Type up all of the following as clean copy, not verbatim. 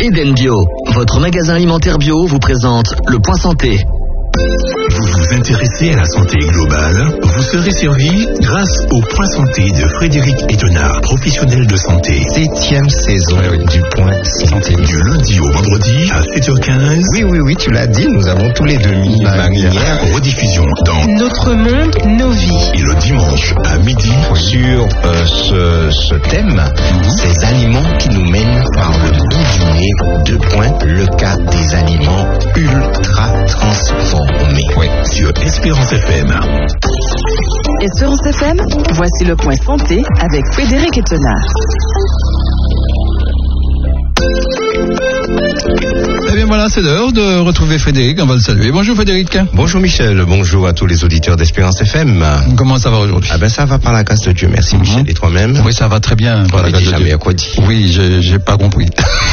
Eden Bio, votre magasin alimentaire bio vous présente le Point Santé. Vous vous intéressez à la santé globale? Vous serez servi grâce au Point Santé de Frédéric Etenard, professionnel de santé. 7e saison du Point Santé. Du lundi au vendredi à 7h15. Oui, tu l'as dit, nous avons tous les demi-marinières. Rediffusion dans Notre monde, nos vies. Et le dimanche à midi sur ce thème, ces aliments qui nous mènent par le bout du nez. De point, le cas des aliments ultra transformés. Oui, sur Espérance FM. Espérance FM, voici le Point Santé avec Frédéric Etenard. Eh bien voilà, c'est l'heure de retrouver Frédéric, on va le saluer. Bonjour Frédéric. Bonjour Michel, bonjour à tous les auditeurs d'Espérance FM. Comment ça va aujourd'hui? Ah ben ça va par la grâce de Dieu, merci Michel, et toi-même? Oui, ça va très bien. On avait déjà mercredi. Oui, j'ai pas compris.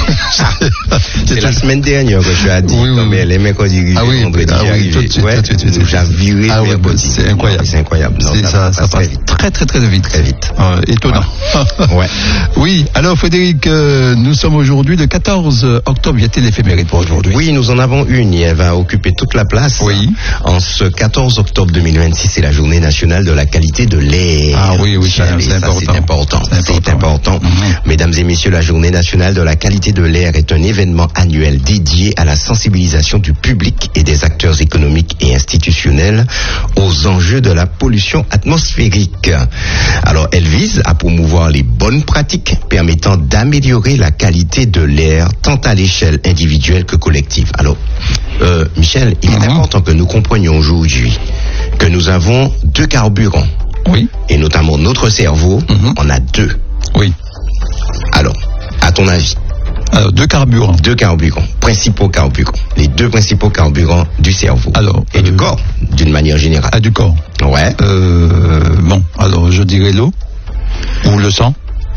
C'est la semaine dernière que tu as dit, oui. Mais les mercredis, vendredi, tout de suite. J'ai viré mercredi. C'est incroyable. C'est incroyable. Non, ça passe très vite. Très vite. Étonnant. Voilà. Ouais. Oui, alors Frédéric, nous sommes aujourd'hui le 14 octobre, y a-t-il l'éphéméride pour aujourd'hui? Oui, nous en avons une, et elle va occuper toute la place. Oui. En ce 14 octobre 2026, c'est la journée nationale de la qualité de l'air. Ah oui, c'est important. C'est important. Mesdames et messieurs, la journée nationale de la qualité de l'air est un événement annuel dédié à la sensibilisation du public et des acteurs économiques et institutionnels aux enjeux de la pollution atmosphérique. Alors, elle vise à promouvoir les bonnes pratiques permettant d'améliorer la qualité de l'air tant à l'échelle individuelle que collective. Alors, Michel, il est important que nous comprenions aujourd'hui que nous avons deux carburants. Oui. Et notamment notre cerveau, en a deux. Oui. Alors, à ton avis? Alors, deux carburants. Principaux carburants. Les deux principaux carburants du cerveau. Alors, et du corps, d'une manière générale. Ah, du corps. Ouais. Bon, alors je dirais l'eau. Ou le sang.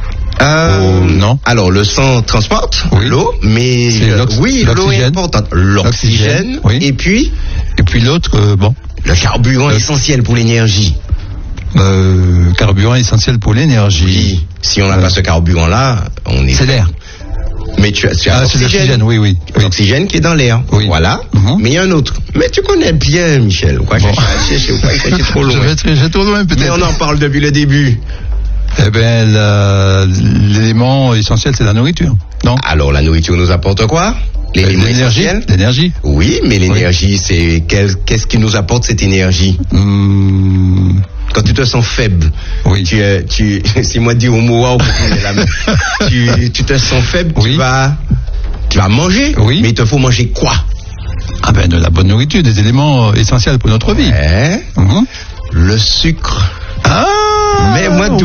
Non. Alors, le sang transporte l'eau, mais oui, l'eau est importante. L'oxygène. Oui. Et puis l'autre, le carburant essentiel pour l'énergie. Carburant essentiel pour l'énergie. Oui. Si on n'a pas ce carburant-là, on est... C'est l'air. Mais tu as c'est l'oxygène, oui. L'oxygène qui est dans l'air. Oui. Voilà. Mais il y a un autre. Mais tu connais bien, Michel. Pourquoi chercher trop loin? Je vais trop loin, peut-être. Mais on en parle depuis le début. Eh bien, l'élément essentiel, c'est la nourriture, non? Alors, la nourriture nous apporte quoi? L'élément essentiel? L'énergie. Oui, mais l'énergie, c'est... Qu'est-ce qui nous apporte cette énergie? Quand tu te sens faible, si moi dis au mot, tu te sens faible, tu vas manger, mais il te faut manger quoi? Ah ben, de la bonne nourriture, des éléments essentiels pour notre vie. Le sucre. Ah! Mais moi, Mais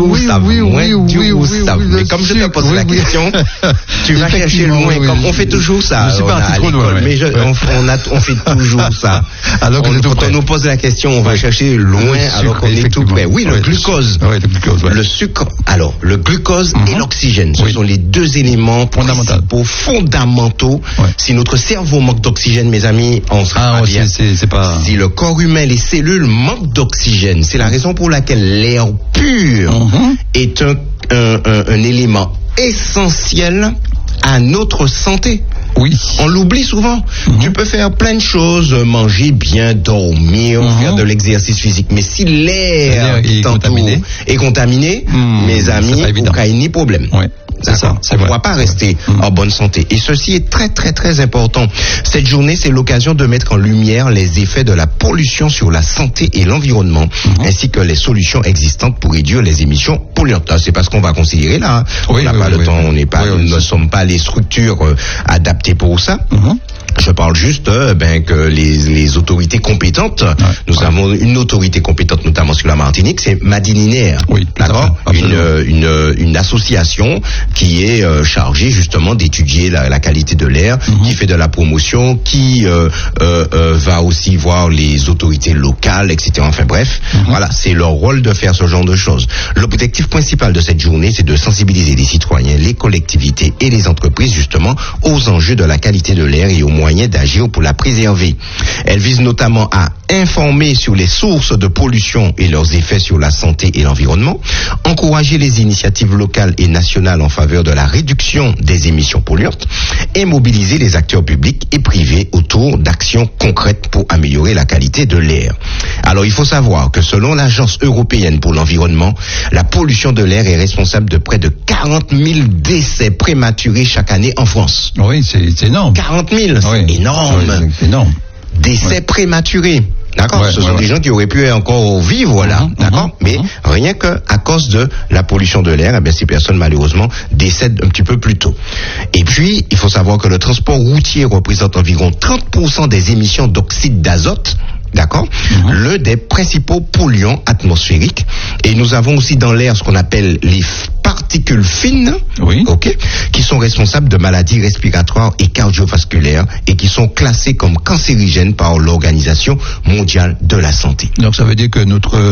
comme je te pose la question, tu vas chercher loin. Comme on fait toujours ça. Je suis parti trop loin. Mais on fait toujours ça. Alors que quand on nous pose la question, on va chercher loin alors qu'on est tout près. Oui, le glucose. Le sucre. Alors, le glucose et l'oxygène, ce sont les deux éléments fondamentaux. Si notre cerveau manque d'oxygène, mes amis, on sera pas bien. Si le corps humain, les cellules manquent d'oxygène, c'est la raison pour laquelle l'air pur est un élément essentiel à notre santé. Oui. On l'oublie souvent. Tu peux faire plein de choses, manger bien, dormir, faire de l'exercice physique. Mais si l'air est contaminé, mes amis, aucun ni problème. Oui. C'est ça. On ne pourra pas rester en bonne santé. Et ceci est très, très, très important. Cette journée, c'est l'occasion de mettre en lumière les effets de la pollution sur la santé et l'environnement, ainsi que les solutions existantes pour réduire les émissions polluantes. C'est parce qu'on va considérer là. On n'a pas le temps, nous ne sommes pas les structures adaptées pour ça. Je parle juste que les autorités compétentes, nous avons une autorité compétente notamment sur la Martinique, c'est Madininaire. Oui, d'accord. Une association qui est chargée justement d'étudier la qualité de l'air, qui fait de la promotion, qui va aussi voir les autorités locales, etc. Enfin bref, voilà, c'est leur rôle de faire ce genre de choses. L'objectif principal de cette journée, c'est de sensibiliser les citoyens, les collectivités et les entreprises justement aux enjeux de la qualité de l'air et aux moyens moyens d'agir pour la préserver. Elle vise notamment à informer sur les sources de pollution et leurs effets sur la santé et l'environnement, encourager les initiatives locales et nationales en faveur de la réduction des émissions polluantes et mobiliser les acteurs publics et privés autour d'actions concrètes pour améliorer la qualité de l'air. Alors il faut savoir que selon l'Agence européenne pour l'environnement, la pollution de l'air est responsable de près de 40 000 décès prématurés chaque année en France. Oui, c'est énorme. 40 000, c'est énorme. Oui, c'est énorme. Décès prématurés. D'accord, ce sont des gens qui auraient pu encore vivre là, d'accord, mais rien que à cause de la pollution de l'air, ces personnes malheureusement décèdent un petit peu plus tôt. Et puis, il faut savoir que le transport routier représente environ 30% des émissions d'oxyde d'azote. D'accord, l'un des principaux polluants atmosphériques. Et nous avons aussi dans l'air ce qu'on appelle les particules fines, qui sont responsables de maladies respiratoires et cardiovasculaires et qui sont classées comme cancérigènes par l'Organisation mondiale de la santé. Donc ça veut dire que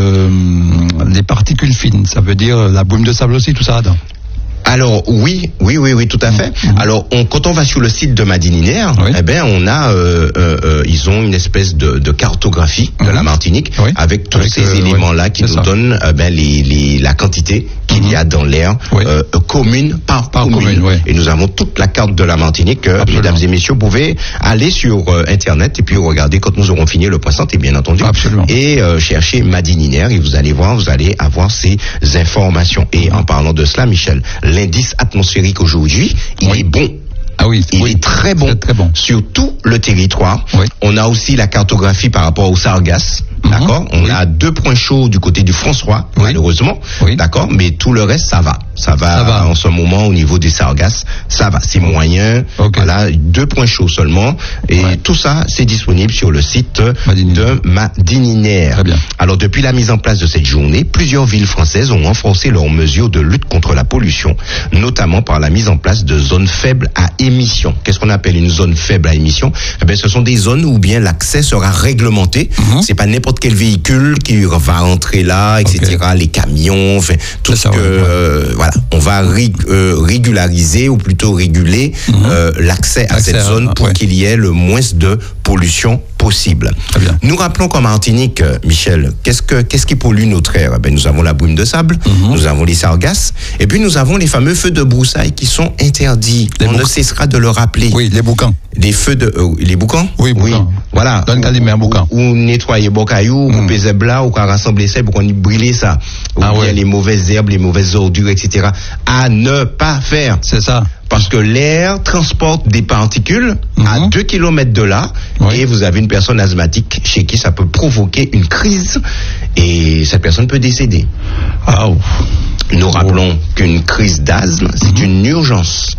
les particules fines, ça veut dire la brume de sable aussi, tout ça dedans. Alors oui, tout à fait. Alors quand on va sur le site de Madininer, on a, ils ont une espèce de cartographie de la Martinique avec tous ces éléments-là qui nous donnent la quantité qu'il y a dans l'air commune par commune. Et nous avons toute la carte de la Martinique. Mesdames et messieurs, vous pouvez aller sur Internet et puis regarder quand nous aurons fini le point santé, bien entendu. Absolument. Et chercher Madininer et vous allez voir, vous allez avoir ces informations. Et en parlant de cela, Michel, l'indice atmosphérique aujourd'hui, il est bon. Ah oui, il est très bon, sur tout le territoire. On a aussi la cartographie par rapport aux sargasses. D'accord, on a 2 points chauds du côté du François, malheureusement. D'accord, mais tout le reste, ça va. Ça va en ce moment au niveau des sargasses. Ça va, c'est moyen. Voilà, 2 points chauds seulement. Et tout ça, c'est disponible sur le site de Madininer. Alors, depuis la mise en place de cette journée, plusieurs villes françaises ont renforcé leurs mesures de lutte contre la pollution, notamment par la mise en place de zones faibles à émission. Qu'est-ce qu'on appelle une zone faible à émission? Ce sont des zones où bien l'accès sera réglementé. C'est pas n'importe quel véhicule qui va entrer là, etc. Les camions, tout ce que voilà, on va régulariser ou plutôt réguler l'accès à cette zone pour qu'il y ait le moins de pollution possible. Nous rappelons qu'en Martinique, Michel, qu'est-ce qui pollue notre air? Nous avons la brume de sable, nous avons les sargasses, et puis nous avons les fameux feux de broussailles qui sont interdits. On ne cessera de le rappeler. Oui, les boucans. Les feux de les boucans? Oui, boucans. Voilà. Ou nettoyer bocaillou, ou peser blas, ou rassembler ça, pour qu'on brûler ça. Ou bien les mauvaises herbes, les mauvaises ordures, etc. À ne pas faire. C'est ça. Parce que l'air transporte des particules à 2 km de là, et vous avez une personne asthmatique chez qui ça peut provoquer une crise, et cette personne peut décéder. Nous rappelons qu'une crise d'asthme, c'est une urgence.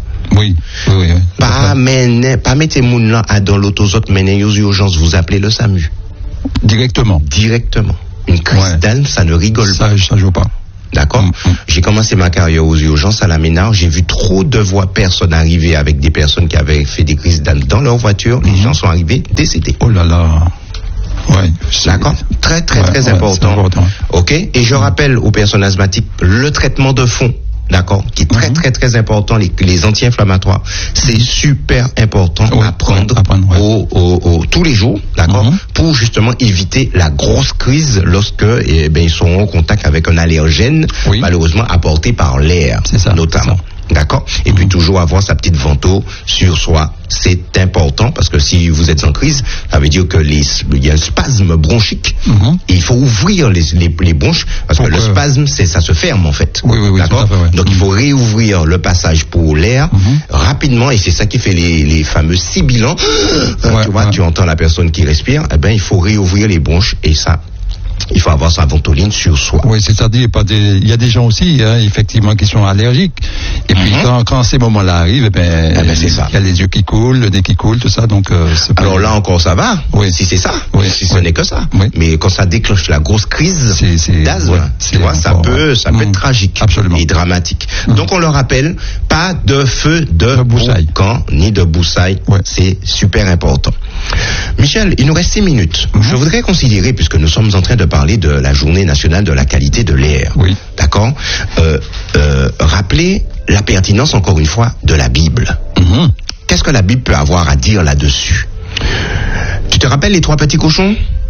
Pas mettez moun là dans l'autozote, menez aux urgences, vous appelez le SAMU. Directement. Une crise d'asthme, ça ne rigole pas. Ça joue pas. D'accord. J'ai commencé ma carrière aux urgences à la Ménard. J'ai vu trop de personnes arriver avec des personnes qui avaient fait des crises d'asthme dans leur voiture. Les gens sont arrivés décédés. Oh là là. D'accord. Très important. Ok. Et je rappelle aux personnes asthmatiques le traitement de fond. D'accord, qui est très important, les anti-inflammatoires, c'est super important à prendre tous les jours, d'accord, pour justement éviter la grosse crise lorsque ils seront en contact avec un allergène, malheureusement apporté par l'air, notamment. D'accord. Et puis toujours avoir sa petite vento sur soi, c'est important parce que si vous êtes en crise, ça veut dire que il y a un spasme bronchique et il faut ouvrir les bronches parce que le spasme ça se ferme en fait. D'accord. Donc il faut réouvrir le passage pour l'air rapidement et c'est ça qui fait les fameux sibilants. Tu entends la personne qui respire, il faut réouvrir les bronches et ça. Il faut avoir sa ventoline sur soi. Oui, c'est-à-dire, il y a des gens aussi, effectivement, qui sont allergiques. Et puis, quand ces moments-là arrivent, c'est ça. Il y a les yeux qui coulent, le nez qui coule, tout ça, donc, alors là encore, ça va. Si c'est ça. Si ce n'est que ça. Mais quand ça déclenche la grosse crise d'asthme, tu vois, ça peut être tragique. Absolument. Et dramatique. Donc, on le rappelle, pas de feu de boucan, ni de broussailles. C'est super important. Michel, il nous reste 6 minutes. Je voudrais considérer, puisque nous sommes en train de parler de la journée nationale de la qualité de l'air. D'accord. Rappeler la pertinence, encore une fois, de la Bible. qu'est-ce que la Bible peut avoir à dire là-dessus? Tu te rappelles les 3 petits cochons?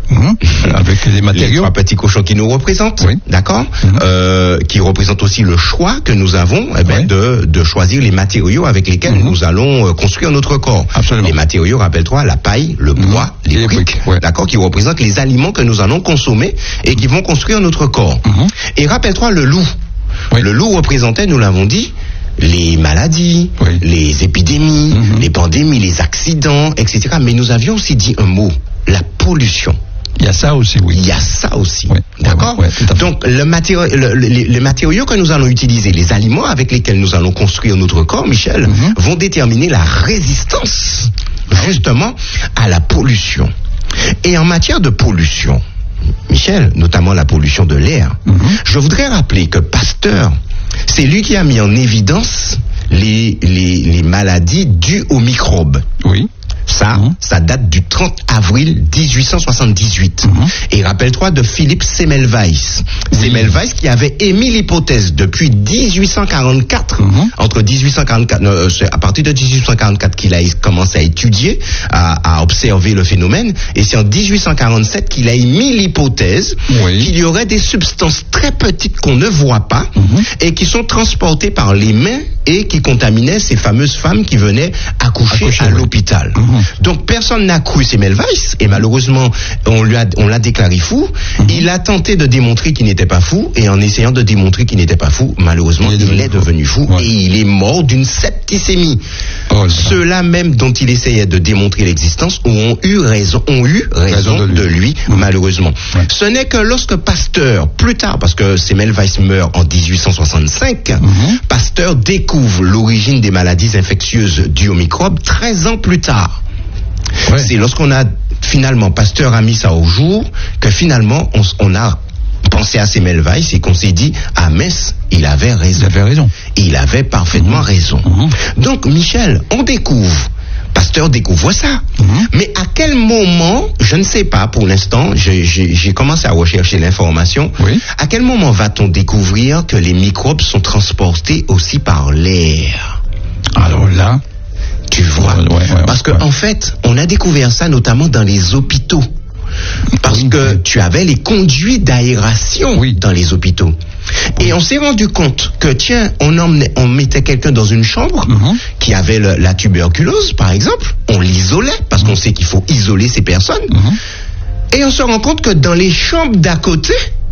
Avec les matériaux. Les 3 petits cochons qui nous représentent, oui. D'accord, qui représentent aussi le choix que nous avons de choisir les matériaux avec lesquels nous allons construire notre corps. Absolument. Les matériaux, rappelle-toi, la paille, le bois, les briques, d'accord, qui représentent les aliments que nous allons consommer et qui vont construire notre corps. Et rappelle-toi le loup. Le loup représentait, nous l'avons dit, les maladies, les épidémies, les pandémies, les accidents, etc. Mais nous avions aussi dit un mot, la pollution. Il y a ça aussi, oui. Il y a ça aussi, oui. d'accord. Oui, donc les matériaux que nous allons utiliser, les aliments avec lesquels nous allons construire notre corps, Michel, vont déterminer la résistance, justement, à la pollution. Et en matière de pollution, Michel, notamment la pollution de l'air, je voudrais rappeler que Pasteur, c'est lui qui a mis en évidence les maladies dues aux microbes. Oui. Ça date du 30 avril 1878. Et rappelle-toi de Philippe Semmelweis. Semmelweis qui avait émis l'hypothèse depuis 1844, entre 1844, c'est à partir de 1844 qu'il a commencé à étudier, à observer le phénomène, et c'est en 1847 qu'il a émis l'hypothèse qu'il y aurait des substances très petites qu'on ne voit pas et qui sont transportées par les mains et qui contaminaient ces fameuses femmes qui venaient accoucher à l'hôpital. Donc personne n'a cru Semmelweis et malheureusement on l'a déclaré fou. Il a tenté de démontrer qu'il n'était pas fou et en essayant de démontrer qu'il n'était pas fou, malheureusement il est devenu fou et il est mort d'une septicémie. Ceux-là même dont il essayait de démontrer l'existence ont eu raison de lui malheureusement. Ce n'est que lorsque Pasteur, plus tard, parce que Semmelweis meurt en 1865, Pasteur découvre l'origine des maladies infectieuses dues aux microbes 13 ans plus tard. C'est lorsqu'on a finalement, Pasteur a mis ça au jour, que finalement on a pensé à Semmelweis et qu'on s'est dit, ah mince, il avait raison. Il avait parfaitement raison. Donc Michel, on découvre, Pasteur découvre ça. Mais à quel moment, je ne sais pas pour l'instant, j'ai commencé à rechercher l'information, à quel moment va-t-on découvrir que les microbes sont transportés aussi par l'air? Alors là, tu vois, parce que en fait, on a découvert ça notamment dans les hôpitaux, parce que tu avais les conduits d'aération dans les hôpitaux. Et on s'est rendu compte que tiens, on mettait quelqu'un dans une chambre qui avait la tuberculose, par exemple, on l'isolait parce qu'on sait qu'il faut isoler ces personnes. Et on se rend compte que dans les chambres d'à côté,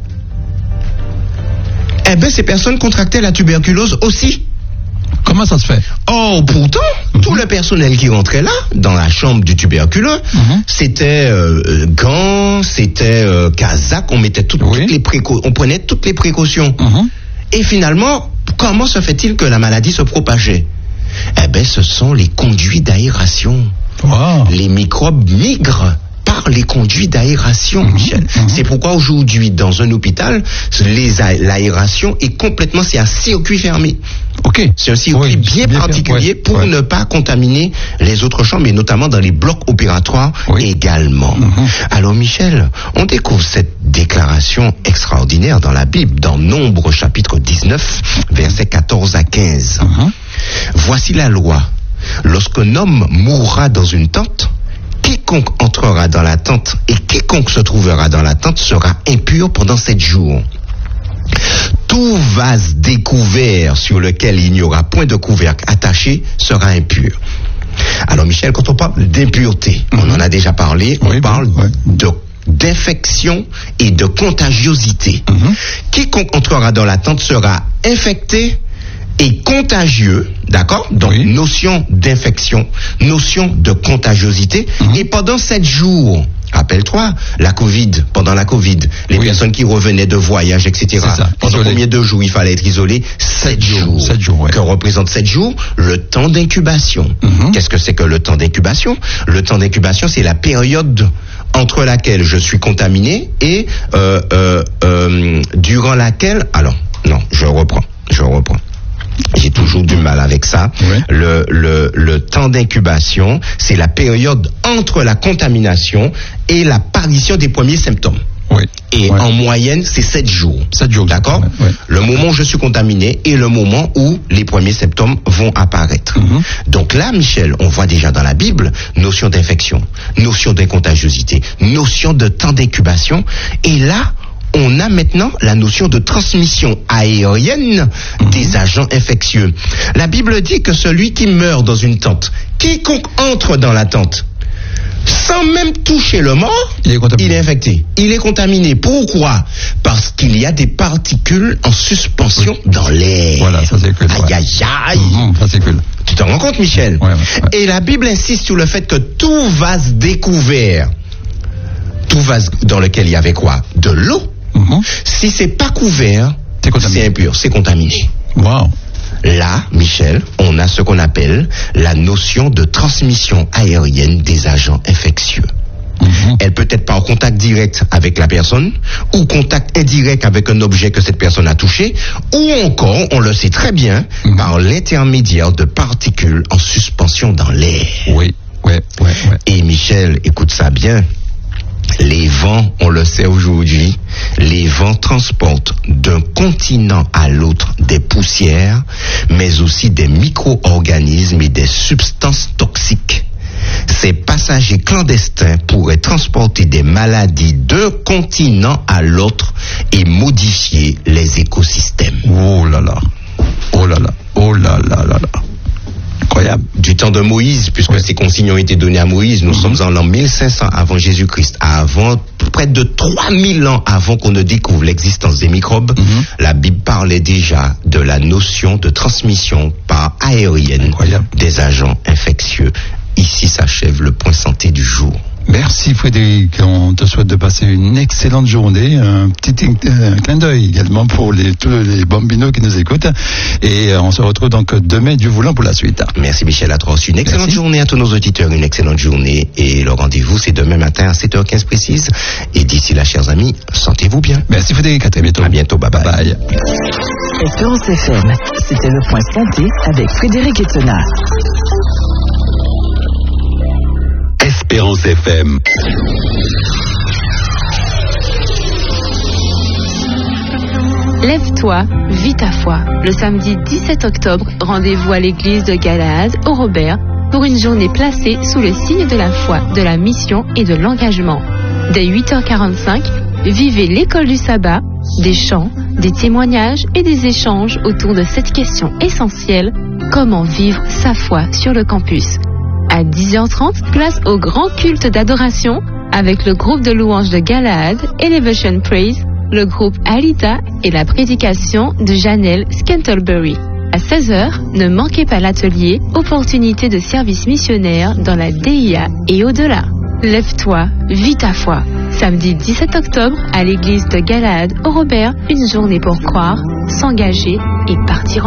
ces personnes contractaient la tuberculose aussi. Comment ça se fait? Oh, pourtant, tout le personnel qui rentrait là, dans la chambre du tuberculeux, c'était gants, c'était casaque, on mettait on prenait toutes les précautions. Et finalement, comment se fait-il que la maladie se propageait? Ce sont les conduits d'aération. Les microbes migrent par les conduits d'aération, Michel. C'est pourquoi aujourd'hui, dans un hôpital, l'aération est complètement, c'est un circuit fermé. C'est un circuit bien particulier pour ne pas contaminer les autres chambres, mais notamment dans les blocs opératoires également. Alors Michel, on découvre cette déclaration extraordinaire dans la Bible, dans Nombre chapitre 19, versets 14 à 15. Voici la loi. Lorsqu'un homme mourra dans une tente, quiconque entrera dans la tente et quiconque se trouvera dans la tente sera impur pendant 7 jours. Tout vase découvert sur lequel il n'y aura point de couvercle attaché sera impur. Alors Michel, quand on parle d'impureté, on en a déjà parlé, on parle d'infection et de contagiosité. Quiconque entrera dans la tente sera infecté et contagieux, d'accord? Donc, notion d'infection, notion de contagiosité. Et pendant 7 jours, rappelle-toi, pendant la Covid, les personnes qui revenaient de voyage, etc. Pendant combien de jours il fallait être isolé? 7 jours. 7 jours, Que représente 7 jours? Le temps d'incubation. Qu'est-ce que c'est que le temps d'incubation? Le temps d'incubation, c'est la période entre laquelle je suis contaminé et durant laquelle... Alors, non, je reprends. J'ai toujours du mal avec ça. Le temps d'incubation, c'est la période entre la contamination et l'apparition des premiers symptômes. Oui. Et en moyenne, c'est 7 jours. 7 jours. D'accord? Oui. Le moment où je suis contaminé et le moment où les premiers symptômes vont apparaître. Donc là, Michel, on voit déjà dans la Bible, notion d'infection, notion de contagiosité, notion de temps d'incubation. Et là, on a maintenant la notion de transmission aérienne des agents infectieux. La Bible dit que celui qui meurt dans une tente, quiconque entre dans la tente, sans même toucher le mort, il est infecté. Il est contaminé. Pourquoi? Parce qu'il y a des particules en suspension dans l'air. Voilà, ça c'est cool. Aïe, aïe, aïe. Ça c'est cool. Tu t'en rends compte, Michel? Ouais. Et la Bible insiste sur le fait que tout vase découvert, tout vase dans lequel il y avait quoi? De l'eau. Si c'est pas couvert, c'est impur, c'est contaminé. Wow. Là, Michel, on a ce qu'on appelle la notion de transmission aérienne des agents infectieux. Elle peut être par contact direct avec la personne, ou contact indirect avec un objet que cette personne a touché, ou encore, on le sait très bien, par l'intermédiaire de particules en suspension dans l'air. Oui. Et Michel, écoute ça bien. Les vents, on le sait aujourd'hui, les vents transportent d'un continent à l'autre des poussières, mais aussi des micro-organismes et des substances toxiques. Ces passagers clandestins pourraient transporter des maladies d'un continent à l'autre et modifier les écosystèmes. Oh là là. Incroyable. Du temps de Moïse, puisque ces consignes ont été données à Moïse, nous sommes en l'an 1500 avant Jésus-Christ, avant près de 3000 ans avant qu'on ne découvre l'existence des microbes. La Bible parlait déjà de la notion de transmission par aérienne des agents infectieux. Ici s'achève le point santé du jour. Merci Frédéric, on te souhaite de passer une excellente journée, un petit clin d'œil également pour tous les bambinos qui nous écoutent, et on se retrouve donc demain du volant pour la suite. Merci Michel, à toi aussi. Une excellente journée à tous nos auditeurs, une excellente journée, et le rendez-vous c'est demain matin à 7h15 précise, et d'ici là chers amis, sentez-vous bien. Merci Frédéric, à très bientôt. À bientôt, bye bye. Espérance FM, c'était le point santé avec Frédéric Etena. Espérance FM. Lève-toi, vis ta foi. Le samedi 17 octobre, rendez-vous à l'église de Galaad, au Robert, pour une journée placée sous le signe de la foi, de la mission et de l'engagement. Dès 8h45, vivez l'école du sabbat, des chants, des témoignages et des échanges autour de cette question essentielle, comment vivre sa foi sur le campus. À 10h30, place au grand culte d'adoration avec le groupe de louanges de Galaad, Elevation Praise, le groupe Alita et la prédication de Janelle Scantlebury. À 16h, ne manquez pas l'atelier Opportunité de service missionnaire dans la DIA et au-delà. Lève-toi, vis ta foi. Samedi 17 octobre, à l'église de Galaad, au Robert, une journée pour croire, s'engager et partir